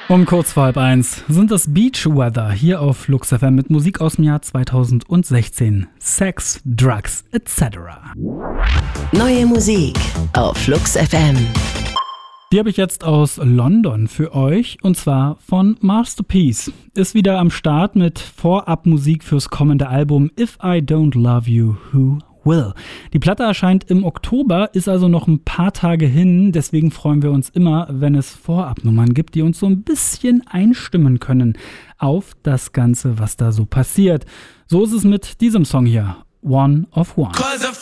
Um kurz vor 12:30 sind das Beach Weather hier auf Flux FM mit Musik aus dem Jahr 2016. Sex, Drugs etc. Neue Musik auf Flux FM. Die habe ich jetzt aus London für euch und zwar von Masterpiece. Ist wieder am Start mit Vorabmusik fürs kommende Album If I Don't Love You, Who Will. Die Platte erscheint im Oktober, ist also noch ein paar Tage hin. Deswegen freuen wir uns immer, wenn es Vorabnummern gibt, die uns so ein bisschen einstimmen können auf das Ganze, was da so passiert. So ist es mit diesem Song hier, One of One.